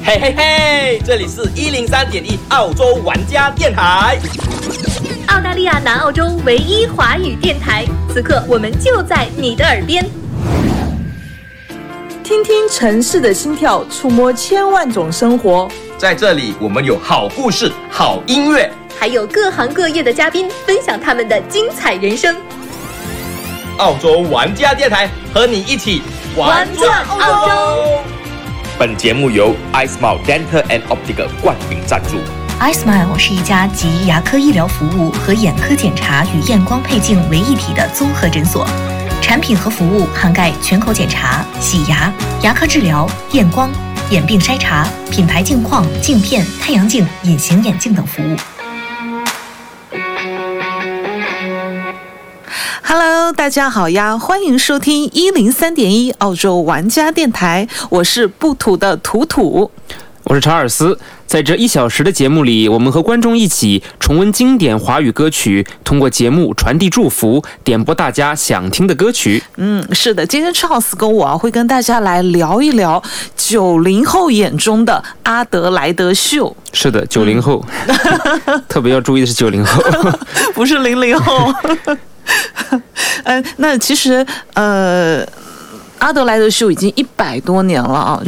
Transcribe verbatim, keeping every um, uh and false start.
嘿嘿嘿，这里是一零三点一澳洲玩家电台， 澳大利亚南澳洲唯一华语电台。此刻我们就在你的耳边， 听听城市的心跳，触摸千万种生活。 在这里我们有好故事、好音乐， 还有各行各业的嘉宾分享他们的精彩人生。 澳洲玩家电台和你一起玩转澳洲。本节目由 iSmile Dental and Optical 冠名赞助。 iSmile 是一家集牙科医疗服务和眼科检查与验光配镜为一体的综合诊所，产品和服务涵盖全口检查、洗牙、牙科治疗、验光、眼病筛查、品牌镜框、镜片、太阳镜、隐形眼镜等服务。 Hello， 大家好呀，欢迎收听一零三点一澳洲玩家电台，我是不土的图图， 我是查尔斯。在这一小时的节目里，我们和观众一起重温经典华语歌曲，通过节目传递祝福，点播大家想听的歌曲。 嗯，是的，今天 Charles 跟我啊会跟大家来聊一聊九零后眼中的阿德莱德秀。 是的，九零后，嗯、特别要注意的是九零后， 不是零零后。嗯，那其实呃，阿德莱德秀已经一百多年了啊。